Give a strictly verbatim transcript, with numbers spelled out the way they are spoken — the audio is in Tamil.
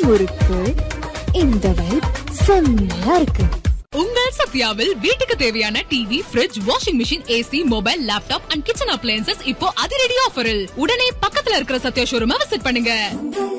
முறுக்கு. இந்த வைப் செம்மையா இருக்கு. உங்கள் சத்யாவில் வீட்டுக்கு தேவையான TV, fridge, washing machine, AC, mobile, laptop and kitchen appliances இப்போ அதிரடி ஆஃபரில். உடனே பக்கத்துல இருக்கிற சத்யா ஷோரூமை விசிட் பண்ணுங்க.